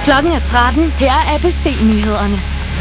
Klokken er 13. Her er ABC-nyhederne.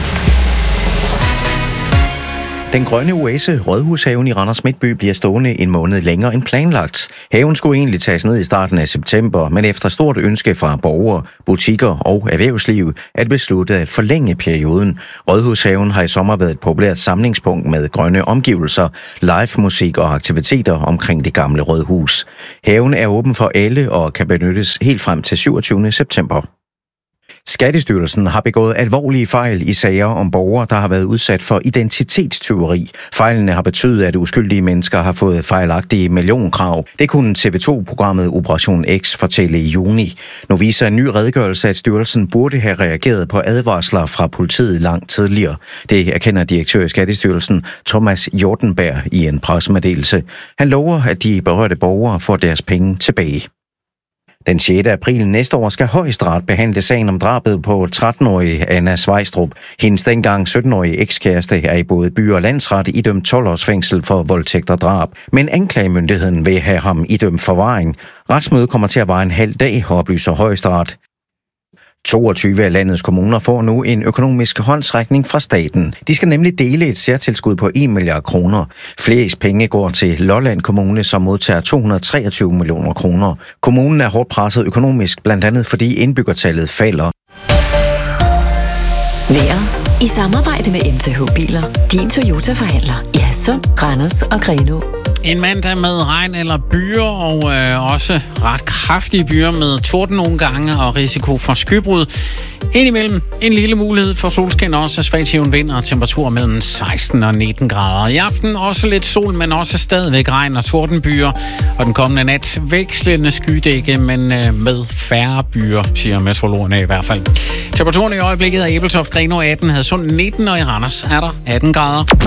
Den grønne oase Rådhushaven i Randers Midtby bliver stående en måned længere end planlagt. Haven skulle egentlig tages ned i starten af september, men efter stort ønske fra borgere, butikker og erhvervsliv er det besluttet at forlænge perioden. Rådhushaven har i sommer været et populært samlingspunkt med grønne omgivelser, live musik og aktiviteter omkring det gamle Rådhus. Haven er åben for alle og kan benyttes helt frem til 27. september. Skattestyrelsen har begået alvorlige fejl i sager om borgere, der har været udsat for identitetstyveri. Fejlene har betydet, at uskyldige mennesker har fået fejlagtige millionkrav. Det kunne TV2-programmet Operation X fortælle i juni. Nu viser en ny redegørelse, at styrelsen burde have reageret på advarsler fra politiet langt tidligere. Det erkender direktør i Skattestyrelsen Thomas Jordenberg i en pressemeddelelse. Han lover, at de berørte borgere får deres penge tilbage. Den 6. april næste år skal Højesteret behandle sagen om drabet på 13-årige Anna Svejstrup. Hendes dengang 17-årige ekskæreste er i både by- og landsret idømt 12 års fængsel for voldtægt og drab, men anklagemyndigheden vil have ham idømt forvaring. Retsmødet kommer til at vare en halv dag, oplyser Højesteret. 22 af landets kommuner får nu en økonomisk håndsrækning fra staten. De skal nemlig dele et særtilskud på 1 milliard kroner. Flest penge går til Lolland Kommune, som modtager 223 millioner kroner. Kommunen er hårdt presset økonomisk, blandt andet fordi indbyggertallet falder. Vejret i samarbejde med MTH Biler. Din Toyota-forhandler i Hadsund, Randers og Grenaa. En mandag med regn eller byer, og også ret kraftige byer med torden nogle gange og risiko for skybrud. Indimellem en lille mulighed for solskin, også svag til vind og temperaturer mellem 16 og 19 grader. I aften også lidt sol, men også stadigvæk regn og tordenbyer. Og den kommende nat vekslende skydække, men med færre byer, siger meteorologerne i hvert fald. Temperaturen i øjeblikket er Ebeltoft, Grenaa 18, Hadsund 19, og i Randers er der 18 grader.